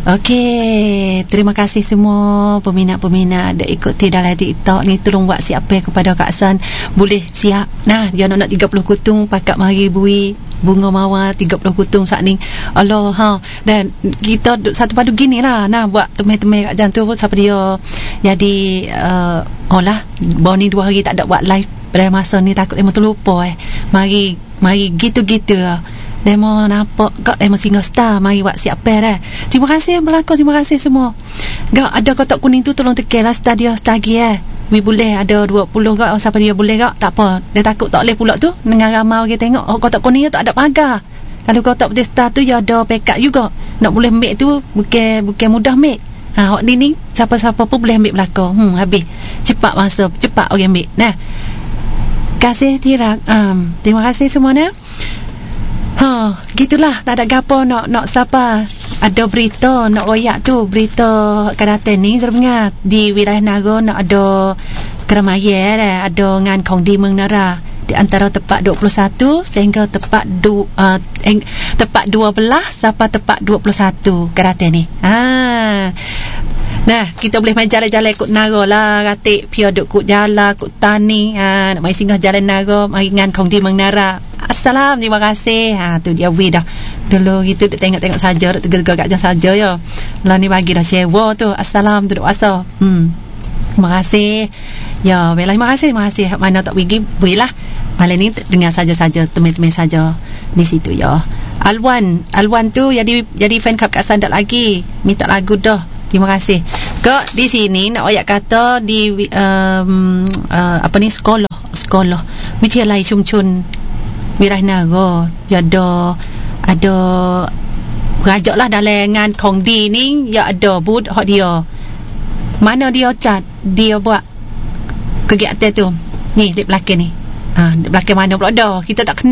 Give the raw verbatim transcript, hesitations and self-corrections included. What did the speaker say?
Okey, terima kasih semua peminat-peminat dah ikuti dalam TikTok ni. Tolong buat siap kepada Kak San. Boleh siap. Nah, dia nak nak tiga puluh kutung pakat mari bui bunga mawar tiga puluh kutung saat ni. Allah ha. Dan kita satu padu gini lah. Nah, buat temai-temai kat jantung siapa dia. Jadi uh, oh lah, baru ni dua hari tak ada buat live pada masa ni, takut dia terlupa eh. Mari mari gitu-gitu lah. Demo nampak kak demo single star mari buat siap pair dah. Terima kasih berlakon, terima kasih semua. Gak ada kotak kuning tu tolong tekan lah stadio stagi eh. We boleh ada dua puluh gak oh, siapa dia boleh gak tak apa. Dia takut tak boleh pula tu dengan ramai orang tengok oh, kotak kuning tu tak ada pagar. Kalau kotak putih star tu ya ada backup juga. Nak boleh make tu bukan bukan mudah make. Ha hok ni ni siapa-siapa pun boleh ambil belakang. Hmm habis. Cepat masa, cepat orang ambil. Nah. Kasih tirak. Um, terima kasih semuanya. Ha, gitulah, tak ada gapo nak nak siapa. Ada berita nak royak tu, berita karate ni sebenarnya di wilayah Naga nak ada keramaian eh, ada ngan Kong di Meng Nara di antara tepat dua puluh satu sehingga tepat du, uh, eng, tepat dua belas sampai tepat dua puluh satu karate ni. Ha. Nah, kita boleh main jalan-jalan ikut Naga lah, katik pia duk kut jalan, kut tani, ha, nak main singgah jalan Naga, main ngan Kong di Meng Nara. Assalam, terima kasih. Ha tu dia we dah. Dulu gitu duk tengok-tengok saja, duk tegur-tegur kat jam saja ya. Lah ni bagi dah sewa tu. Assalam duduk asa. Hmm. Terima kasih. Ya, baiklah, terima kasih, terima kasih. Mana tak pergi, bolehlah. Malam ni dengar saja-saja, teman-teman saja di situ ya. Alwan, Alwan tu jadi jadi fan club Kak San dak lagi. Minta lagu dah. Terima kasih. Kak di sini nak ayat kata di um, uh, apa ni sekolah, sekolah. Wilayah Chumchun Wilayah Naga ya ada ada rajak lah dalam dengan Kong Di ni ya ada bud hak dia mana dia cat dia buat kegiatan tu ni di belakang ni ha, di belakang mana pula dah kita tak kenal